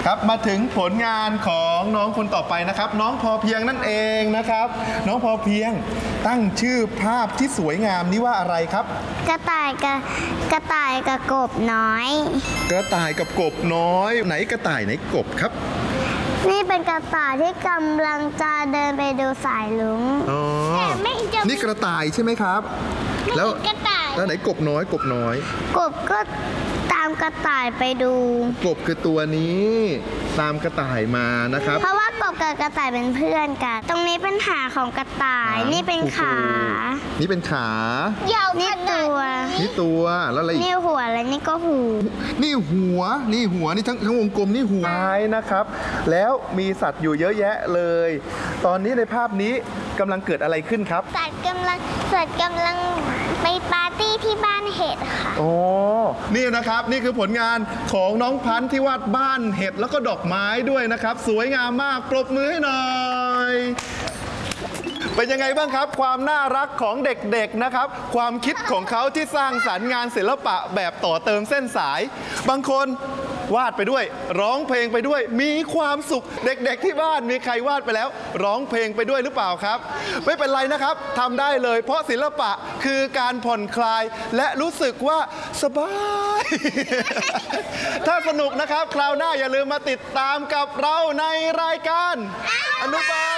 ครับมาถึงผลงานของน้องคนต่อไปนะครับน้องพอเพียงนั่นเองนะครับน้องพอเพียงตั้งชื่อภาพที่สวยงามนี้ว่าอะไรครับกระต่ายกับกบน้อยกระต่ายกับกบน้อยไหนกระต่ายไหนกบครับนี่เป็นกระต่ายที่กำลังจะเดินไปดูสายลุงแต่ไม่เจอนี่กระต่ายใช่ไหมครับแล้วกระต่ายแล้วไหนกบน้อยกบน้อยกบก็ตามกระต่ายไปดูกบคือตัวนี้ตามกระต่ายมานะครับเพราะว่ากบกับกระต่ายเป็นเพื่อนกันตรงนี้เป็นหางของกระต่ายนี่เป็นขานี่เป็นขานี่ตัวแล้วอะไรนี่หัวและนี่ก็หูนี่หัวนี่ทั้งวงกลมนี่หัวนะครับแล้วมีสัตว์อยู่เยอะแยะเลยตอนนี้ในภาพนี้กำลังเกิดอะไรขึ้นครับสัตว์กำลังไปปาร์ตี้ที่บ้านเห็ดค่ะอ๋อนี่นะครับนี่คือผลงานของน้องพันธุ์ที่วาดบ้านเห็ดแล้วก็ดอกไม้ด้วยนะครับสวยงามมากปรบมือให้หน่อยเป็นยังไงบ้างครับความน่ารักของเด็กๆนะครับความคิดของเขาที่สร้างสรรค์งานศิลปะแบบต่อเติมเส้นสายบางคนวาดไปด้วยร้องเพลงไปด้วยมีความสุขเด็กๆที่บ้านมีใครวาดไปแล้วร้องเพลงไปด้วยหรือเปล่าครับไม่เป็นไรนะครับทำได้เลยเพราะศิลปะคือการผ่อนคลายและรู้สึกว่าสบายถ้าสนุกนะครับคราวหน้าอย่าลืมมาติดตามกับเราในรายการอนุบาล